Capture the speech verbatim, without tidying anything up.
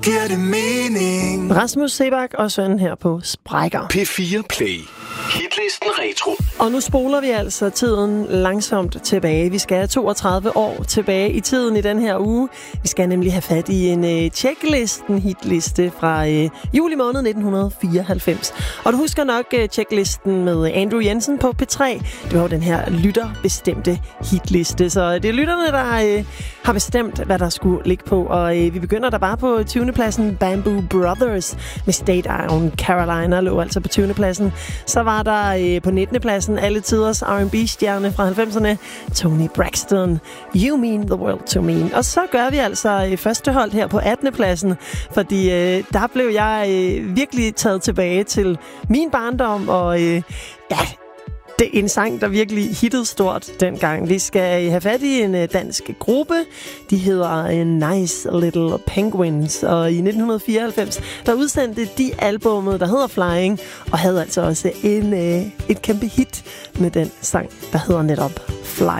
Giver det mening? Rasmus Seebach og sønnen her på Sprækker. P fire Play. Hitlisten Retro. Og nu spoler vi altså tiden langsomt tilbage. Vi skal toogtredive år tilbage i tiden i den her uge. Vi skal nemlig have fat i en øh, checklisten hitliste fra øh, juli måned nitten fireoghalvfems. Og du husker nok øh, checklisten med Andrew Jensen på P tre. Det var jo den her lytterbestemte hitliste. Så det er lytterne, der øh, har bestemt, hvad der skulle ligge på. Og øh, vi begynder der bare på tyvende pladsen. Bamboo Brothers med State Island Carolina lå altså på tyvende pladsen. Så var der øh, på nittende pladsen alle tiders R and B-stjerne fra halvfemserne, Toni Braxton, You Mean the World to Me. Og så gør vi altså øh, første hold her på attende pladsen, fordi øh, der blev jeg øh, virkelig taget tilbage til min barndom, og øh, ja, det er en sang, der virkelig hittede stort dengang. Vi skal have fat i en dansk gruppe. De hedder Nice Little Penguins. Og i nitten fireoghalvfems, der udsendte de albummet, der hedder Flying, og havde altså også en, et kæmpe hit med den sang, der hedder netop Flying.